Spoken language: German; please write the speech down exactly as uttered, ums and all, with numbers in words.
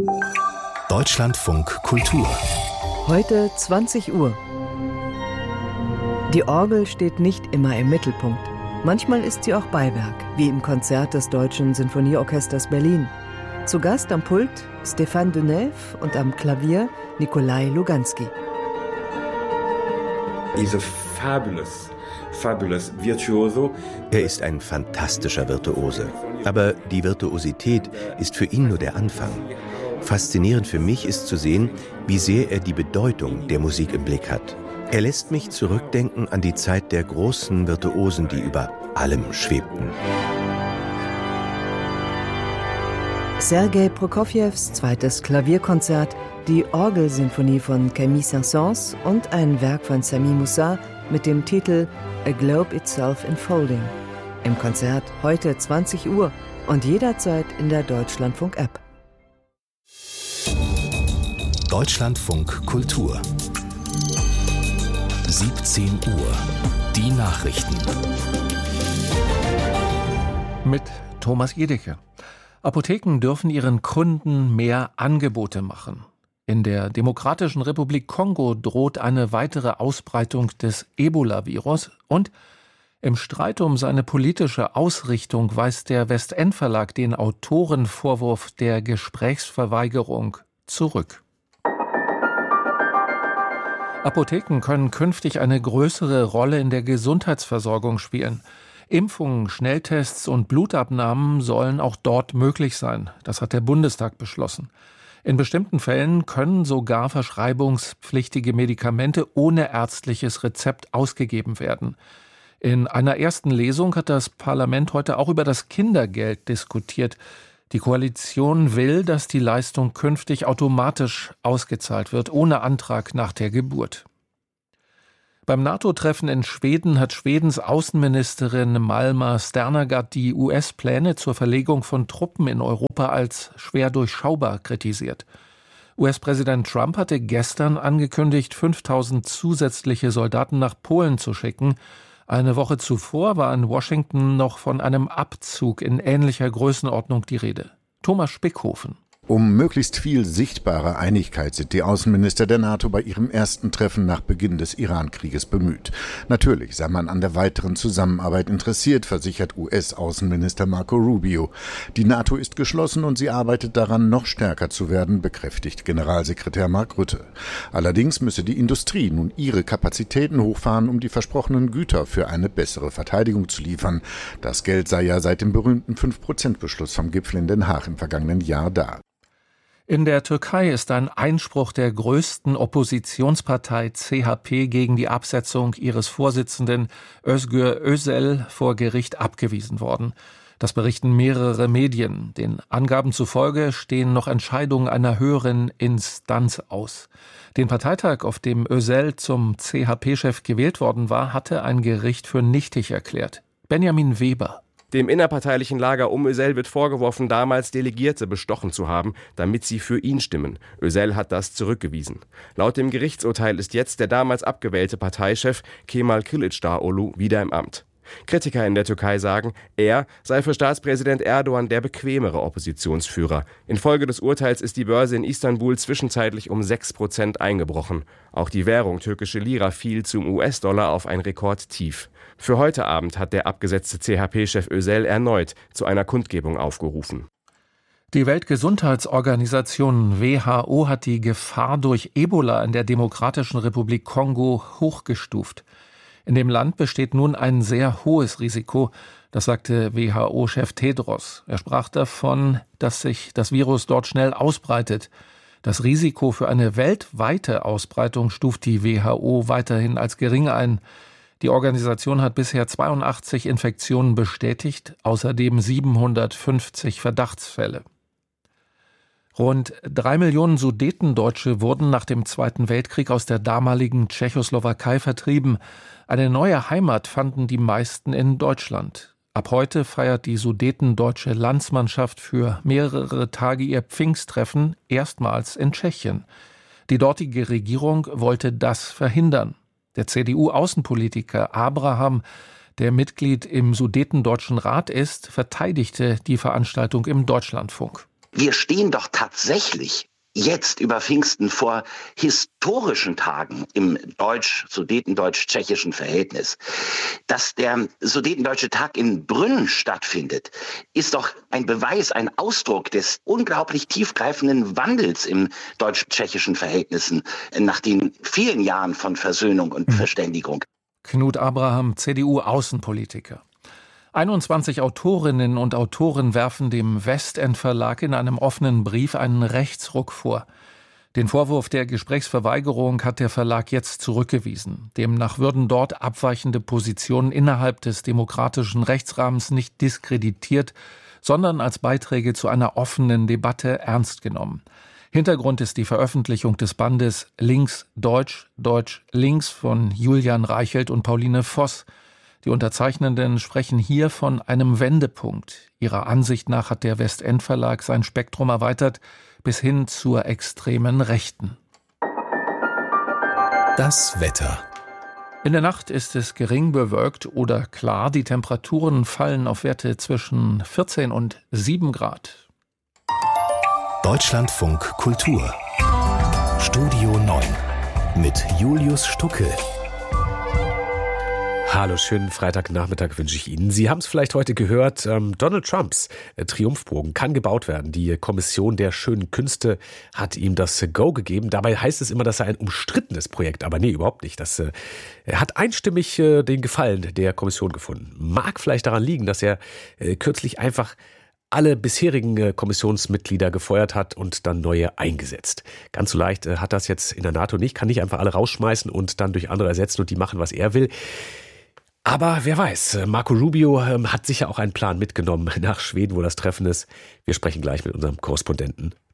Deutschlandfunk Kultur. Heute zwanzig Uhr. Die Orgel steht nicht immer im Mittelpunkt. Manchmal ist sie auch Beiwerk, wie im Konzert des Deutschen Sinfonieorchesters Berlin. Zu Gast am Pult Stéphane Denève und am Klavier Nikolai Luganski. He's a fabulous, fabulous virtuoso. Er ist ein fantastischer Virtuose. Aber die Virtuosität ist für ihn nur der Anfang. Faszinierend für mich ist zu sehen, wie sehr er die Bedeutung der Musik im Blick hat. Er lässt mich zurückdenken an die Zeit der großen Virtuosen, die über allem schwebten. Sergei Prokofjews zweites Klavierkonzert, die Orgelsinfonie von Camille Saint-Saëns und ein Werk von Sami Moussa mit dem Titel A Globe Itself Enfolding. Im Konzert heute zwanzig Uhr und jederzeit in der Deutschlandfunk-App. Deutschlandfunk Kultur. siebzehn Uhr. Die Nachrichten. Mit Thomas Jedicke. Apotheken dürfen ihren Kunden mehr Angebote machen. In der Demokratischen Republik Kongo droht eine weitere Ausbreitung des Ebola-Virus und im Streit um seine politische Ausrichtung weist der Westend-Verlag den Autorenvorwurf der Gesprächsverweigerung zurück. Apotheken können künftig eine größere Rolle in der Gesundheitsversorgung spielen. Impfungen, Schnelltests und Blutabnahmen sollen auch dort möglich sein. Das hat der Bundestag beschlossen. In bestimmten Fällen können sogar verschreibungspflichtige Medikamente ohne ärztliches Rezept ausgegeben werden. In einer ersten Lesung hat das Parlament heute auch über das Kindergeld diskutiert. Die Koalition will, dass die Leistung künftig automatisch ausgezahlt wird, ohne Antrag nach der Geburt. Beim NATO-Treffen in Schweden hat Schwedens Außenministerin Malma Sternergaard die U S-Pläne zur Verlegung von Truppen in Europa als schwer durchschaubar kritisiert. U S-Präsident Trump hatte gestern angekündigt, fünftausend zusätzliche Soldaten nach Polen zu schicken. Eine Woche zuvor war in Washington noch von einem Abzug in ähnlicher Größenordnung die Rede. Thomas Spickhofen. Um möglichst viel sichtbare Einigkeit sind die Außenminister der NATO bei ihrem ersten Treffen nach Beginn des Iran-Krieges bemüht. Natürlich sei man an der weiteren Zusammenarbeit interessiert, versichert U S-Außenminister Marco Rubio. Die NATO ist geschlossen und sie arbeitet daran, noch stärker zu werden, bekräftigt Generalsekretär Mark Rutte. Allerdings müsse die Industrie nun ihre Kapazitäten hochfahren, um die versprochenen Güter für eine bessere Verteidigung zu liefern. Das Geld sei ja seit dem berühmten fünf Prozent Beschluss vom Gipfel in Den Haag im vergangenen Jahr da. In der Türkei ist ein Einspruch der größten Oppositionspartei C H P gegen die Absetzung ihres Vorsitzenden Özgür Özel vor Gericht abgewiesen worden. Das berichten mehrere Medien. Den Angaben zufolge stehen noch Entscheidungen einer höheren Instanz aus. Den Parteitag, auf dem Özel zum C H P-Chef gewählt worden war, hatte ein Gericht für nichtig erklärt. Benjamin Weber. Dem innerparteilichen Lager um Özel wird vorgeworfen, damals Delegierte bestochen zu haben, damit sie für ihn stimmen. Özel hat das zurückgewiesen. Laut dem Gerichtsurteil ist jetzt der damals abgewählte Parteichef Kemal Kılıçdaroğlu wieder im Amt. Kritiker in der Türkei sagen, er sei für Staatspräsident Erdogan der bequemere Oppositionsführer. Infolge des Urteils ist die Börse in Istanbul zwischenzeitlich um sechs Prozent eingebrochen. Auch die Währung türkische Lira fiel zum U S-Dollar auf ein Rekordtief. Für heute Abend hat der abgesetzte C H P-Chef Özel erneut zu einer Kundgebung aufgerufen. Die Weltgesundheitsorganisation W H O hat die Gefahr durch Ebola in der Demokratischen Republik Kongo hochgestuft. In dem Land besteht nun ein sehr hohes Risiko, das sagte W H O-Chef Tedros. Er sprach davon, dass sich das Virus dort schnell ausbreitet. Das Risiko für eine weltweite Ausbreitung stuft die W H O weiterhin als gering ein. Die Organisation hat bisher zweiundachtzig Infektionen bestätigt, außerdem siebenhundertfünfzig Verdachtsfälle. Rund drei Millionen Sudetendeutsche wurden nach dem Zweiten Weltkrieg aus der damaligen Tschechoslowakei vertrieben. Eine neue Heimat fanden die meisten in Deutschland. Ab heute feiert die sudetendeutsche Landsmannschaft für mehrere Tage ihr Pfingsttreffen, erstmals in Tschechien. Die dortige Regierung wollte das verhindern. Der C D U-Außenpolitiker Abraham, der Mitglied im Sudetendeutschen Rat ist, verteidigte die Veranstaltung im Deutschlandfunk. Wir stehen doch tatsächlich jetzt über Pfingsten vor historischen Tagen im deutsch-sudetendeutsch-tschechischen Verhältnis. Dass der sudetendeutsche Tag in Brünn stattfindet, ist doch ein Beweis, ein Ausdruck des unglaublich tiefgreifenden Wandels im deutsch-tschechischen Verhältnissen nach den vielen Jahren von Versöhnung und Verständigung. Knut Abraham, C D U-Außenpolitiker. einundzwanzig Autorinnen und Autoren werfen dem Westend Verlag in einem offenen Brief einen Rechtsruck vor. Den Vorwurf der Gesprächsverweigerung hat der Verlag jetzt zurückgewiesen. Demnach würden dort abweichende Positionen innerhalb des demokratischen Rechtsrahmens nicht diskreditiert, sondern als Beiträge zu einer offenen Debatte ernst genommen. Hintergrund ist die Veröffentlichung des Bandes Links Deutsch, Deutsch Links von Julian Reichelt und Pauline Voss. Die Unterzeichnenden sprechen hier von einem Wendepunkt. Ihrer Ansicht nach hat der Westend Verlag sein Spektrum erweitert bis hin zur extremen Rechten. Das Wetter. In der Nacht ist es gering bewölkt oder klar. Die Temperaturen fallen auf Werte zwischen vierzehn und sieben Grad. Deutschlandfunk Kultur. Studio neun mit Julius Stucke. Hallo, schönen Freitagnachmittag wünsche ich Ihnen. Sie haben es vielleicht heute gehört, ähm, Donald Trumps äh, Triumphbogen kann gebaut werden. Die Kommission der schönen Künste hat ihm das äh, Go gegeben. Dabei heißt es immer, das sei ein umstrittenes Projekt. Aber nee, überhaupt nicht. Das äh, er hat einstimmig äh, den Gefallen der Kommission gefunden. Mag vielleicht daran liegen, dass er äh, kürzlich einfach alle bisherigen äh, Kommissionsmitglieder gefeuert hat und dann neue eingesetzt. Ganz so leicht äh, hat das jetzt in der NATO nicht, kann nicht einfach alle rausschmeißen und dann durch andere ersetzen und die machen, was er will. Aber wer weiß, Marco Rubio ähm, hat sicher auch einen Plan mitgenommen nach Schweden, wo das Treffen ist. Wir sprechen gleich mit unserem Korrespondenten